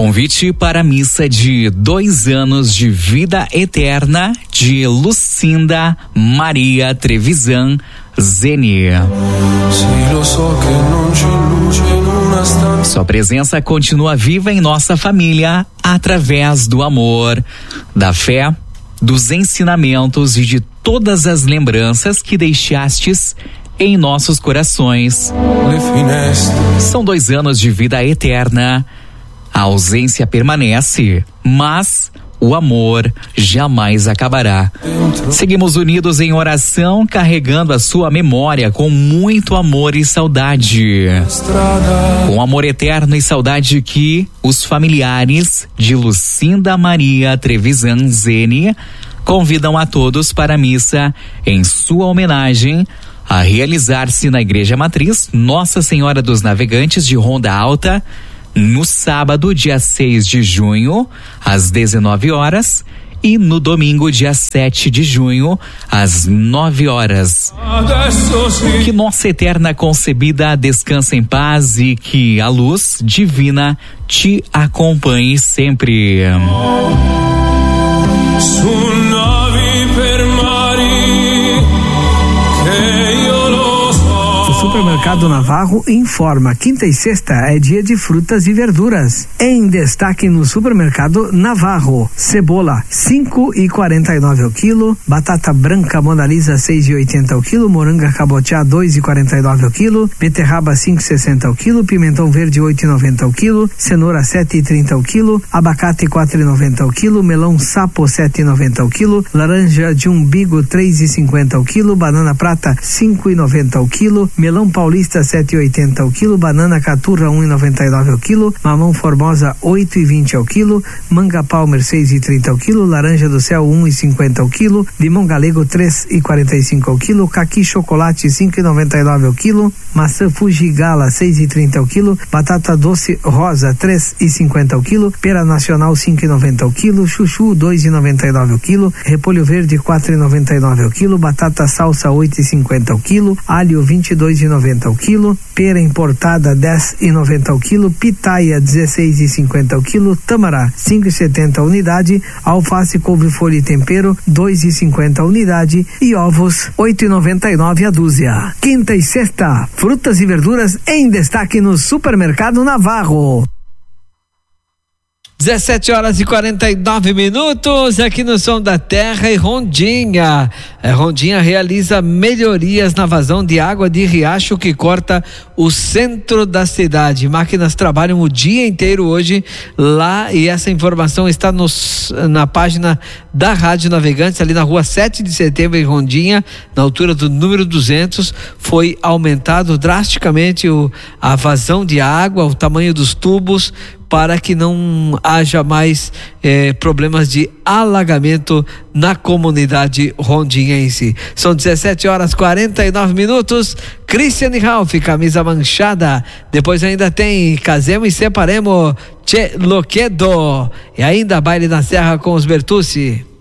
Convite para a missa de 2 anos de vida eterna de Lucinda Maria Trevisan Zeni. Sua presença continua viva em nossa família através do amor, da fé, dos ensinamentos e de todas as lembranças que deixastes em nossos corações. São 2 anos de vida eterna. A ausência permanece, mas o amor jamais acabará. Seguimos unidos em oração, carregando a sua memória com muito amor e saudade. Com amor eterno e saudade que os familiares de Lucinda Maria Trevisan Zeni convidam a todos para a missa em sua homenagem, a realizar-se na Igreja Matriz Nossa Senhora dos Navegantes de Ronda Alta, no sábado, dia 6 de junho, às 19 horas, e no domingo, dia 7 de junho, às 9 horas. Que nossa eterna concebida descanse em paz e que a luz divina te acompanhe sempre. Supermercado Navarro informa: quinta e sexta é dia de frutas e verduras. Em destaque no Supermercado Navarro: cebola 5,49 o quilo, batata branca Mona Lisa 6,80 o quilo, moranga cabotiá 2,49 o quilo, beterraba 5,60 o quilo, pimentão verde 8,90 o quilo, cenoura 7,30 o quilo, abacate 4,90 o quilo, melão sapo 7,90 o quilo, laranja de umbigo 3,50 o quilo, banana prata 5,90 o quilo, melão paulista 7,80 ao quilo, banana caturra 1,99 ao quilo, mamão formosa 8,20 ao quilo, manga palmer 6,30 ao quilo, laranja do céu 1,50 ao quilo, limão galego 3,45 ao quilo, caqui chocolate 5,99 ao quilo, maçã Fuji Gala 6,30 ao quilo, batata doce rosa 3,50 ao quilo, pera nacional 5,90 ao quilo, chuchu 2,99 ao quilo, repolho verde 4,99 ao quilo, batata salsa 8,50 ao quilo, alho 22,90 ao quilo, pera importada 10,90 ao quilo, pitaia 16,50 ao quilo, tâmara 5,70 a unidade, alface, couve-folha e tempero 2,50 a unidade e ovos 8,99 a dúzia. Quinta e sexta, frutas e verduras em destaque no Supermercado Navarro. 17 horas e 49 minutos aqui no Som da Terra e Rondinha. Rondinha realiza melhorias na vazão de água de riacho que corta o centro da cidade. Máquinas trabalham o dia inteiro hoje lá e essa informação está na página da Rádio Navegantes, ali na rua 7 de setembro em Rondinha, na altura do número 200. Foi aumentado drasticamente a vazão de água, o tamanho dos tubos, para que não haja mais problemas de alagamento na comunidade rondinhense. São 17 horas e 49 minutos. Cristiane Ralph, camisa manchada. Depois ainda tem Casemos e Separemos, Che Loquedo. E ainda baile na Serra com os Bertucci.